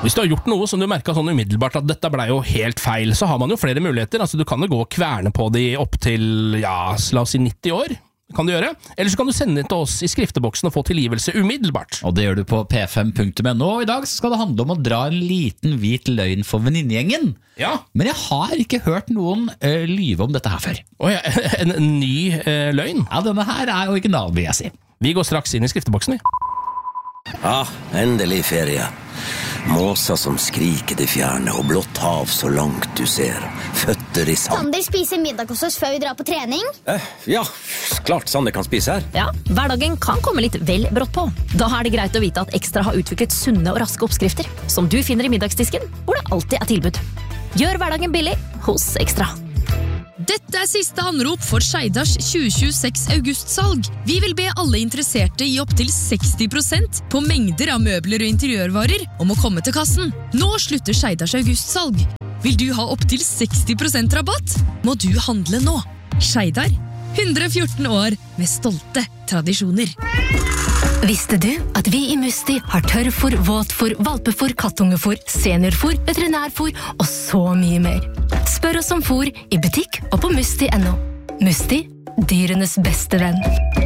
Hvis du har gjort noe som du merket sånn umiddelbart at dette ble jo helt feil, så har man jo flere muligheter. Altså, du kan jo gå og kverne på de opp til, la oss si 90 år. Kan du gjøre. Eller så kan du sende det til oss i skrifteboksen og få tilgivelse umiddelbart. Og det gjør du på p5.no. I dag skal det handle om å dra en liten hvit løgn for venninnegjengen. Ja. Men jeg har ikke hørt noen lyve om dette her før. En ny løgn? Ja, denne her er original, vil jeg si. Vi går straks inn i skrifteboksen. Endelig ferie. Måser som skriker det fjerne, og blått hav så langt du ser. Føtter i sand. Kan dere spise middag hos oss før vi drar på trening? Ja, klart Sander kan spise her. Ja, hverdagen kan komme litt vel brått på. Da er det greit å vite at Ekstra har utviklet sunne og raske oppskrifter, som du finner i middagsdisken, hvor det alltid er tilbud. Gjør hverdagen billig hos Ekstra. Dette er siste anrop for Skeidars 2026 augustsalg. Vi vil be alle interesserte i opp til 60% på mengder av møbler og interiørvarer om å komme til kassen. Nå slutter Skeidars augustsalg. Vil du ha opp til 60% rabatt? Må du handle nå. Skeidar, 114 år med stolte tradisjoner. Visste du at vi i Musti har tørrfôr, våtfôr, valpefôr, kattungefôr, seniorfôr, veterinærfôr og så mye mer? Spør oss om fôr i butikk og på musti.no. Musti, dyrenes beste venn.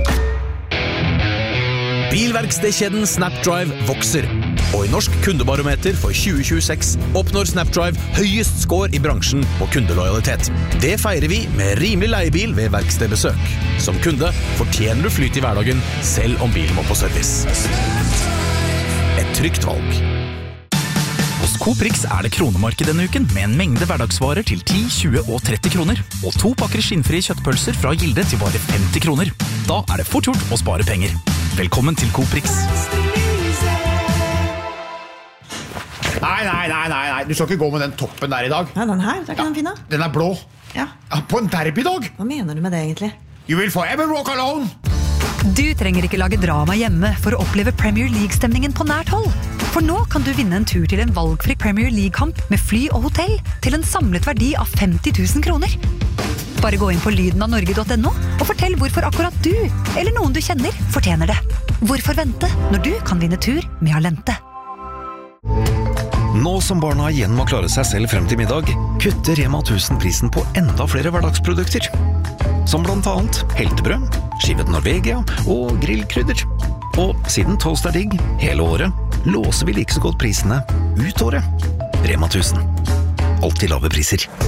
Bilverkstedkjeden Snapdrive vokser, og i Norsk kundebarometer for 2026 oppnår Snapdrive høyest score i bransjen på kundelojalitet. Det feirer vi med rimelig leiebil ved verkstedbesøk. Som kunde fortjener du flyt i hverdagen, selv om bilen må på service. Et trygt valg. Hos Coprix er det kronemarked denne uken, med en mengde hverdagsvarer til 10, 20 og 30 kroner, og 2 pakker skinnfrie kjøttpølser fra Gilde til bare 50 kroner. Da er det fort gjort å spare penger. Velkommen til Coprix. Nei, du skal ikke gå med den toppen der i dag. Nei, den her, det er ikke den fine. Den er blå. Ja. På en derbydag. Hva mener du med det egentlig? You will forever walk alone. Du trenger ikke lage drama hjemme for å oppleve Premier League-stemningen på nært hold. For nå kan du vinne en tur til en valgfri Premier League-kamp med fly og hotell til en samlet verdi av 50 000 kroner. Bare gå inn på lydenavnorge.no og fortell hvorfor akkurat du, eller noen du kjenner, fortjener det. Hvorfor vente når du kan vinne tur med Alente? Nå som barna igjen må klare seg selv frem til middag, kutter Rema 1000 prisen på enda flere hverdagsprodukter. Som blant annet heltebrød, skivet Norvegia og grillkrydder. Og siden toast er digg hele året, låser vi like så godt prisene ut året. Rema 1000. Alltid lave priser.